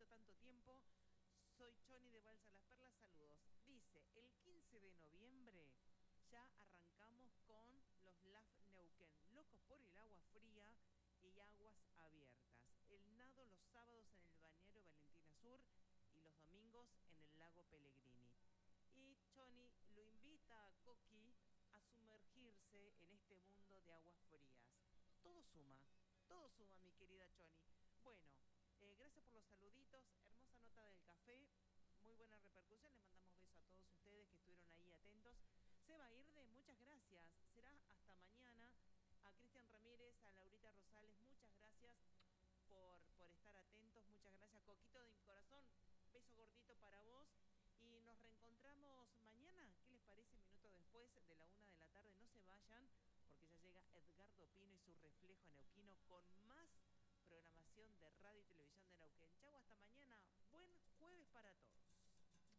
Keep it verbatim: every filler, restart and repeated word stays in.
Coquito, tanto tiempo. Soy Choni de Balsa Las Perlas, saludos. Dice, el quince de noviembre ya arrancamos con los L A F Neuquén, locos por el agua fría y aguas abiertas. El nado los sábados en el balneario Valentina Sur y los domingos en el lago Pellegrini. Y Choni lo invita a Coqui a sumergirse en este mundo de aguas frías. Todo suma, todo suma, mi querida Choni. Bueno, eh, gracias por los saluditos, hermosa nota del café, muy buena repercusión, les mandamos besos a todos ustedes que estuvieron ahí atentos. Seba Irde, muchas gracias, será hasta mañana. A Cristian Ramírez, a Laurita Rosales, muchas gracias por, por estar atentos, muchas gracias. Coquito de mi corazón, beso gordito para vos. Y nos reencontramos mañana, ¿qué les parece? Minutos después de la una de la tarde, no se vayan, porque ya llega Edgardo Pino y su reflejo neuquino con más programación de radio y televisión de